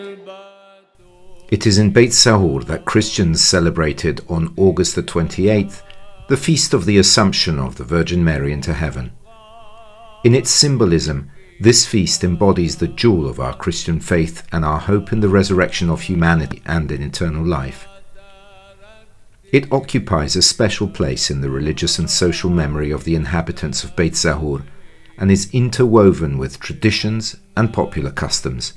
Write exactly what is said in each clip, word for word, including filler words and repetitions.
It is in Beit Sahur that Christians celebrated on August the twenty-eighth the feast of the Assumption of the Virgin Mary into heaven. In its symbolism, this feast embodies the jewel of our Christian faith and our hope in the resurrection of humanity and in eternal life. It occupies a special place in the religious and social memory of the inhabitants of Beit Sahur and is interwoven with traditions and popular customs.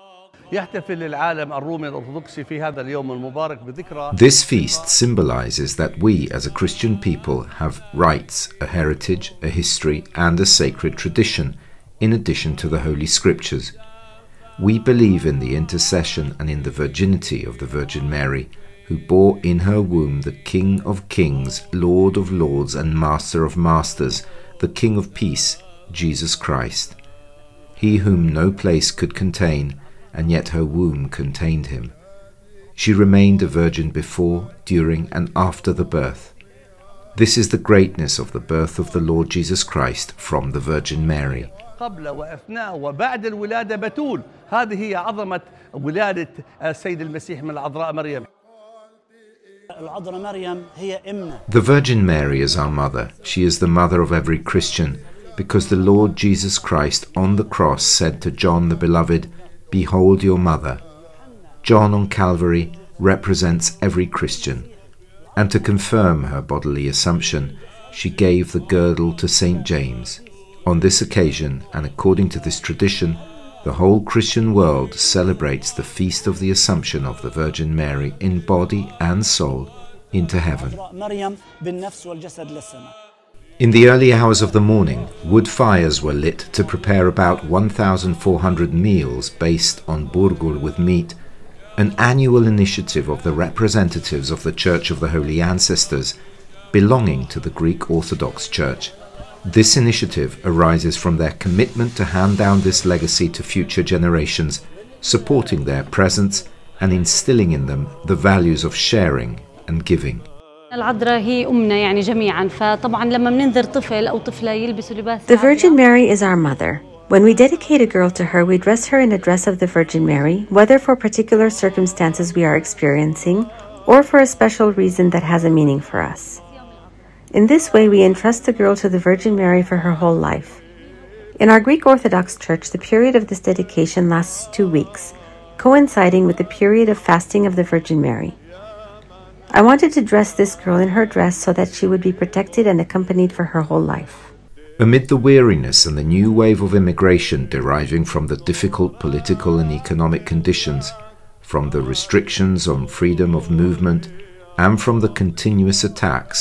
This feast symbolizes that we as a Christian people have rights, a heritage, a history and a sacred tradition in addition to the Holy Scriptures. We believe in the intercession and in the virginity of the Virgin Mary, who bore in her womb the King of Kings, Lord of Lords and Master of Masters, the King of Peace, Jesus Christ. He whom no place could contain, and yet her womb contained him. She remained a virgin before, during and after the birth. This is the greatness of the birth of the Lord Jesus Christ from the Virgin Mary. قبل وأثناء وبعد الولادة بتول. هذه هي عظمة ولادة السيد المسيح من العذراء مريم. The Virgin Mary is our mother. She is the mother of every Christian, because the Lord Jesus Christ on the cross said to John the Beloved, "Behold your mother." John on Calvary represents every Christian, and to confirm her bodily assumption, she gave the girdle to Saint James. On this occasion, and according to this tradition, the whole Christian world celebrates the feast of the Assumption of the Virgin Mary in body and soul into heaven. In the early hours of the morning, wood fires were lit to prepare about one thousand four hundred meals based on burgul with meat, an annual initiative of the representatives of the Church of the Holy Ancestors belonging to the Greek Orthodox Church. This initiative arises from their commitment to hand down this legacy to future generations, supporting their presence and instilling in them the values of sharing and giving. The Virgin Mary is our mother. When we dedicate a girl to her, we dress her in a dress of the Virgin Mary, whether for particular circumstances we are experiencing or for a special reason that has a meaning for us. In this way, we entrust the girl to the Virgin Mary for her whole life. In our Greek Orthodox Church, the period of this dedication lasts two weeks, coinciding with the period of fasting of the Virgin Mary. I wanted to dress this girl in her dress so that she would be protected and accompanied for her whole life. Amid the weariness and the new wave of immigration deriving from the difficult political and economic conditions, from the restrictions on freedom of movement, and from the continuous attacks